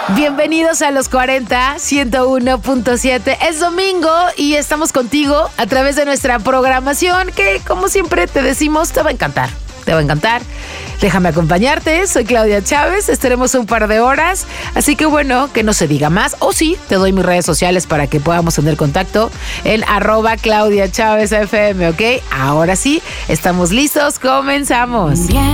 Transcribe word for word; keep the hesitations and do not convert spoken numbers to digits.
Bienvenidos a los cuarenta, ciento uno punto siete. Es domingo y estamos contigo a través de nuestra programación que, como siempre te decimos, te va a encantar. Te va a encantar. Déjame acompañarte. Soy Claudia Chávez. Estaremos un par de horas. Así que bueno, que no se diga más. O sí, te doy mis redes sociales para que podamos tener contacto en arroba Claudia Chávez F M, ¿ok? Ahora sí, estamos listos. Comenzamos. Bien.